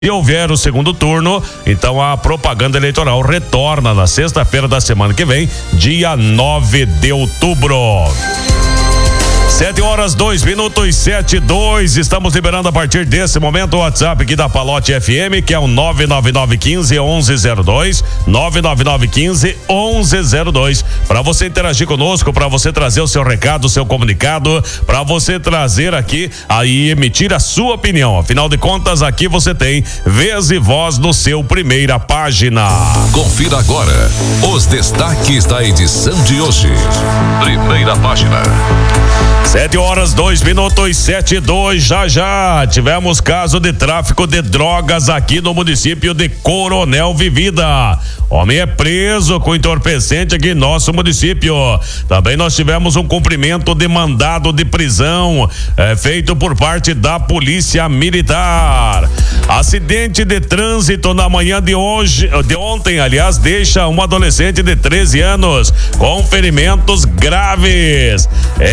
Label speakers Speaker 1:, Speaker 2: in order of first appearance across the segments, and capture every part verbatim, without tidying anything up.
Speaker 1: Se houver o segundo turno, então a propaganda eleitoral retorna na sexta-feira da semana que vem, dia nove de outubro. Sete horas, dois minutos, sete, dois. Estamos liberando a partir desse momento o WhatsApp aqui da Palote F M, que é o nove nove nove um cinco, onze zero dois, nove nove nove um cinco, onze zero dois. Para você interagir conosco, para você trazer o seu recado, o seu comunicado, para você trazer aqui aí emitir a sua opinião. Afinal de contas, aqui você tem vez e voz no seu Primeira Página.
Speaker 2: Confira agora os destaques da edição de hoje. Primeira Página.
Speaker 1: Sete horas, dois minutos, sete e dois. Já já tivemos caso de tráfico de drogas aqui no município de Coronel Vivida. Homem é preso com entorpecente aqui em nosso município. Também nós tivemos um cumprimento de mandado de prisão é, feito por parte da Polícia Militar. Acidente de trânsito na manhã de hoje, de ontem, aliás, deixa um adolescente de treze anos com ferimentos graves.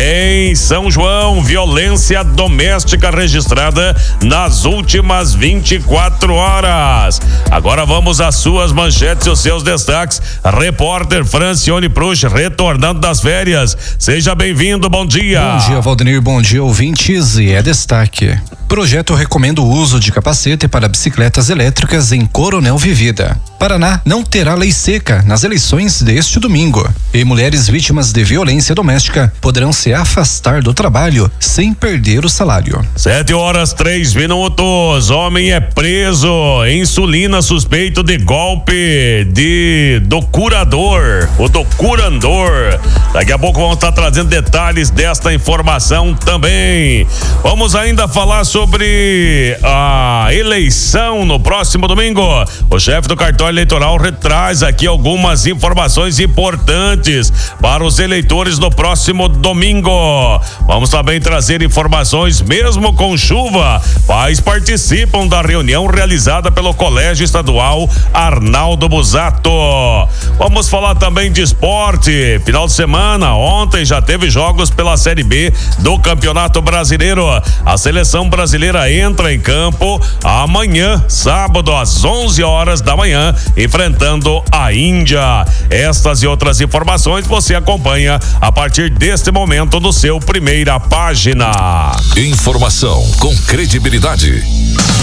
Speaker 1: Em São João, violência doméstica registrada nas últimas vinte e quatro horas. Agora vamos às suas manchetes e os seus destaques. Repórter Francione Prush, retornando das férias. Seja bem-vindo, bom dia.
Speaker 3: Bom dia, Valdenir, bom dia, ouvintes, e é destaque. Projeto recomenda o uso de capacete para bicicletas elétricas em Coronel Vivida. Paraná não terá lei seca nas eleições deste domingo. E mulheres vítimas de violência doméstica poderão se afastar do trabalho sem perder o salário.
Speaker 1: Sete horas, três minutos. Homem é preso em Sulina, suspeito de golpe de do curador, o do curandor. Daqui a pouco vamos estar trazendo detalhes desta informação também. Vamos ainda falar sobre a eleição no próximo domingo. O chefe do cartório eleitoral retraz aqui algumas informações importantes para os eleitores no próximo domingo. Vamos também trazer informações, mesmo com chuva, pais participam da reunião realizada pelo Colégio Estadual Arnaldo Busato. Vamos falar também de esporte. Final de semana, ontem já teve jogos pela Série B do Campeonato Brasileiro. A seleção brasileira entra em campo amanhã, sábado, às onze horas da manhã, enfrentando a Índia. Estas e outras informações você acompanha a partir deste momento no seu Primeira Página.
Speaker 2: Informação com credibilidade.